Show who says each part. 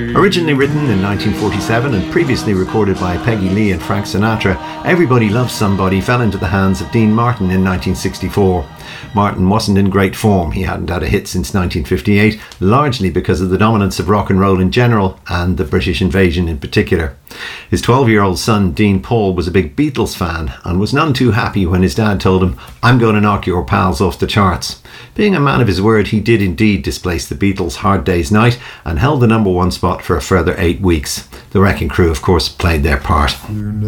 Speaker 1: Originally written in 1947 and previously recorded by Peggy Lee and Frank Sinatra, Everybody Loves Somebody fell into the hands of Dean Martin in 1964. Martin wasn't in great form. He hadn't had a hit since 1958, largely because of the dominance of rock and roll in general and the British invasion in particular. His 12-year-old son, Dean Paul, was a big Beatles fan and was none too happy when his dad told him, "I'm going to knock your pals off the charts." Being a man of his word, he did indeed displace the Beatles' Hard Day's Night and held the number one spot for a further 8 weeks. The Wrecking Crew, of course, played their part.